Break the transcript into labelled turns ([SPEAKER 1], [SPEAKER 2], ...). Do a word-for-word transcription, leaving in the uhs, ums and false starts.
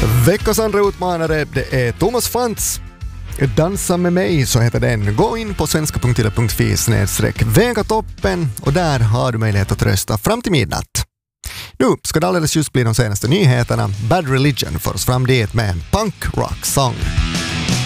[SPEAKER 1] Veckans andra utmanare, det är Thomas Fantz. Dansa med mig, så heter den. Gå in på svenska punkt yle punkt fi snedstreck Vegatoppen och där har du möjlighet att rösta fram till midnatt. Nu ska det alldeles just bli de senaste nyheterna. Bad Religion för oss fram dit med en punk rock song.